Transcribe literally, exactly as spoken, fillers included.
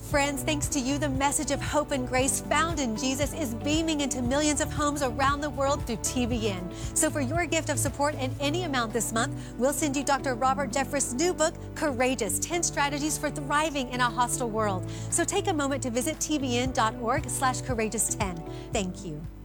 Friends, thanks to you, the message of hope and grace found in Jesus is beaming into millions of homes around the world through T B N. So for your gift of support in any amount this month, we'll send you Doctor Robert Jeffress' new book, Courageous, ten Strategies for Thriving in a Hostile World. So take a moment to visit tbn.org slash courageous10. Thank you.